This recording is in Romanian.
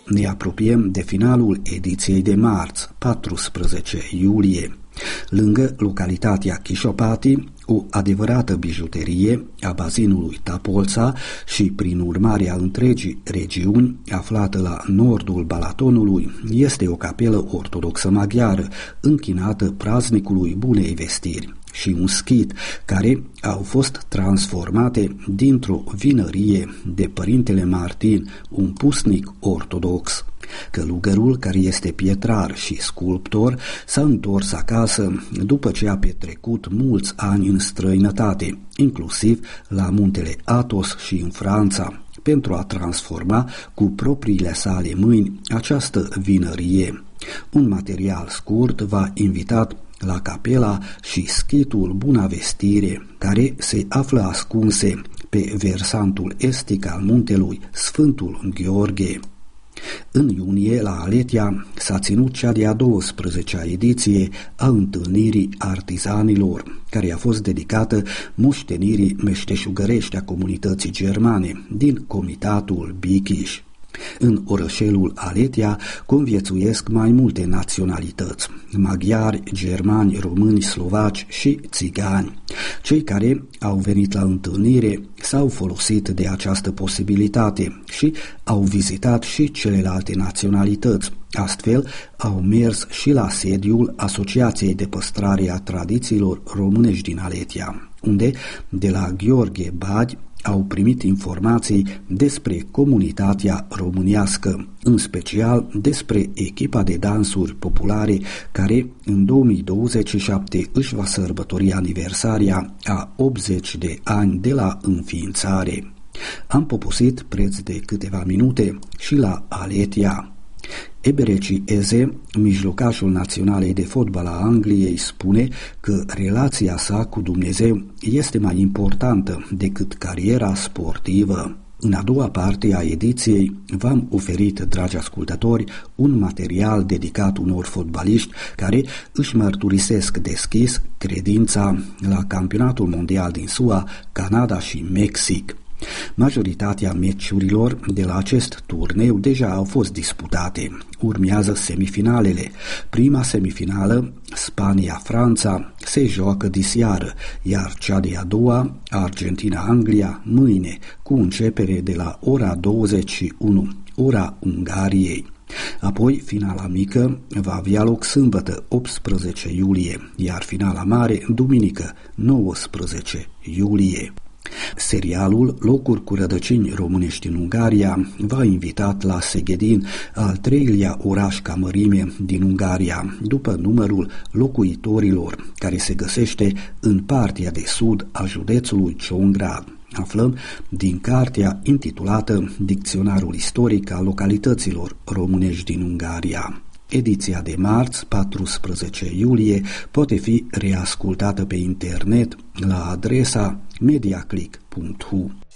ne apropiem de finalul ediției de marți, 14 iulie. Lângă localitatea Chișopati, o adevărată bijuterie a bazinului Tapolța și prin urmare a întregii regiuni, aflată la nordul Balatonului, este o capelă ortodoxă maghiară, închinată praznicului Bunei Vestiri, și un schid, care au fost transformate dintr-o vinărie de Părintele Martin, un pusnic ortodox. Călugărul, care este pietrar și sculptor, s-a întors acasă după ce a petrecut mulți ani în străinătate, inclusiv la muntele Athos și în Franța, pentru a transforma cu propriile sale mâini această vinărie. Un material scurt v-a invitat la capela și schitul Buna Vestire, care se află ascunse pe versantul estic al muntelui Sfântul Gheorghe. În iunie, la Aletia, s-a ținut cea de-a 12-a ediție a întâlnirii artizanilor, care a fost dedicată moștenirii meșteșugărești a comunității germane din comitatul Bichiș. În orășelul Aletia conviețuiesc mai multe naționalități: maghiari, germani, români, slovaci și țigani. Cei care au venit la întâlnire s-au folosit de această posibilitate și au vizitat și celelalte naționalități. Astfel, au mers și la sediul Asociației de Păstrare a Tradițiilor Românești din Aletia, unde, de la Gheorghe Bagi, au primit informații despre comunitatea românească, în special despre echipa de dansuri populare care în 2027 își va sărbători aniversarea a 80 de ani de la înființare. Am poposit preț de câteva minute și la Aletia. Ebereci Eze, mijlocașul naționalei de fotbal a Angliei, spune că relația sa cu Dumnezeu este mai importantă decât cariera sportivă. În a doua parte a ediției v-am oferit, dragi ascultători, un material dedicat unor fotbaliști care își mărturisesc deschis credința la campionatul mondial din SUA, Canada și Mexic. Majoritatea meciurilor de la acest turneu deja au fost disputate. Urmează semifinalele. Prima semifinală, Spania-Franța, se joacă diseară, iar cea de-a doua, Argentina-Anglia, mâine, cu începere de la ora 21, ora Ungariei. Apoi, finala mică va avea loc sâmbătă, 18 iulie, iar finala mare, duminică, 19 iulie. Serialul Locuri cu rădăcini românești în Ungaria v-a invitat la Szegedin, al treilea oraș ca mărime din Ungaria, după numărul locuitorilor, care se găsește în partea de sud a județului Ciongrád. Aflăm din cartea intitulată Dicționarul istoric al localităților românești din Ungaria. Ediția de marți, 14 iulie, poate fi reascultată pe internet la adresa mediaclick.hu.